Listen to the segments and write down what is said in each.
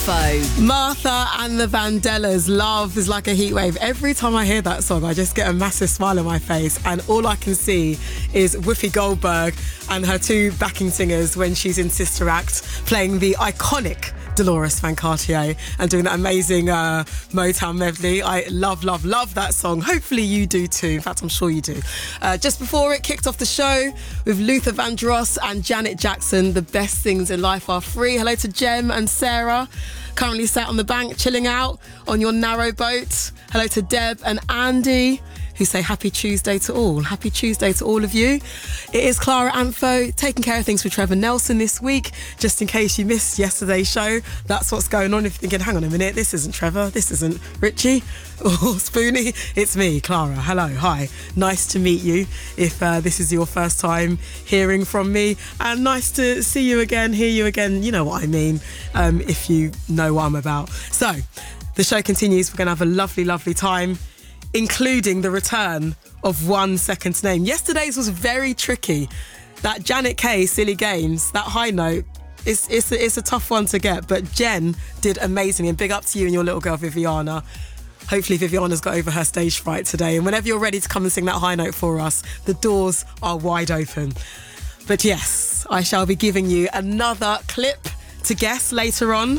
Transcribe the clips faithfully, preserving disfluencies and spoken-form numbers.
Info. Martha and the Vandellas, Love is Like a Heatwave. Every time I hear that song, I just get a massive smile on my face, and all I can see is Whoopi Goldberg and her two backing singers when she's in Sister Act playing the iconic Dolores Van Cartier and doing that amazing uh, Motown medley. I love, love, love that song. Hopefully you do too. In fact, I'm sure you do. Uh, just before it kicked off the show with Luther Vandross and Janet Jackson, The Best Things in Life Are Free. Hello to Jem and Sarah, currently sat on the bank chilling out on your narrow boat. Hello to Deb and Andy, who say happy Tuesday to all. Happy Tuesday to all of you. It is Clara Amfo taking care of things for Trevor Nelson this week. Just in case you missed yesterday's show, that's what's going on. If you're thinking, hang on a minute, this isn't Trevor, this isn't Richie or Spoonie, it's me, Clara. Hello, hi. Nice to meet you if uh, this is your first time hearing from me. And nice to see you again, hear you again. You know what I mean, um, if you know what I'm about. So, the show continues. We're going to have a lovely, lovely time, including the return of One Second's Name. Yesterday's was very tricky. That Janet Kay, Silly Games, that high note, it's, it's, a, it's a tough one to get, but Jen did amazing, and big up to you and your little girl Viviana. Hopefully Viviana's got over her stage fright today, and whenever you're ready to come and sing that high note for us, the doors are wide open. But yes, I shall be giving you another clip to guess later on.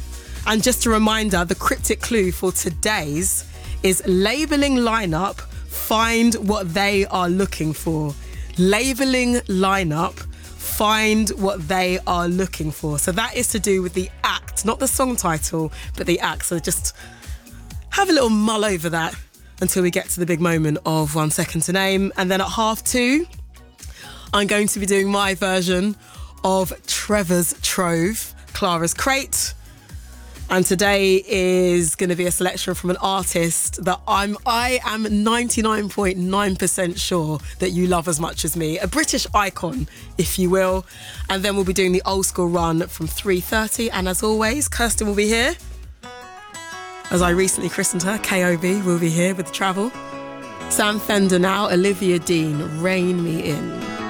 And just a reminder, the cryptic clue for today's is labelling lineup, find what they are looking for. Labelling lineup, find what they are looking for. So that is to do with the act, not the song title, but the act. So just have a little mull over that until we get to the big moment of One Second to Name. And then at half two, I'm going to be doing my version of Trevor's Trove, Clara's Crate. And today is going to be a selection from an artist that I'm, I am ninety-nine point nine percent sure that you love as much as me. A British icon, if you will. And then we'll be doing the old school run from three thirty. And as always, Kirsten will be here. As I recently christened her, K O B will be here with the travel. Sam Fender now, Olivia Dean, Rein Me In.